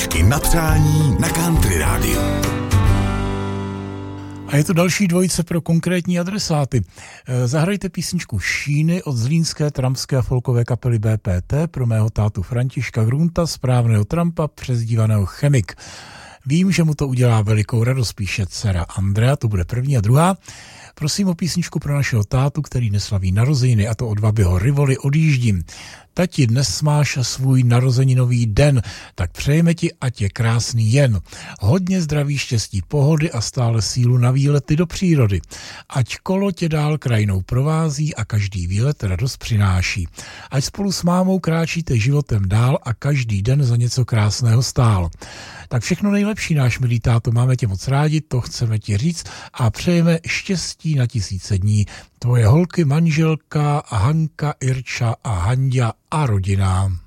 Písničky na přání na Country Rádiu. A je to další dvojice pro konkrétní adresáty. Zahrajte písničku Šíny od zlínské trampské folkové kapely BPT pro mého tátu Františka Grunta, správného Trampa, přezdívaného Chemik. Vím, že mu to udělá velikou radost, píše dcera Andrea, to bude první a druhá. Prosím o písničku pro našeho tátu, který neslaví narozeniny, a to od Babiho Rivoli Odjíždím. Tati, dnes máš svůj narozeninový den, tak přejeme ti, ať je krásný jen. Hodně zdraví, štěstí, pohody a stále sílu na výlety do přírody. Ať kolo tě dál krajinou provází a každý výlet radost přináší. Ať spolu s mámou kráčíte životem dál a každý den za něco krásného stál. Tak všechno nejlepší, náš milý táto, máme tě moc rádi, to chceme ti říct a přejeme štěstí na 1000 dní. Tvoje holky, manželka Hanka, Irča a Hanďa a rodina.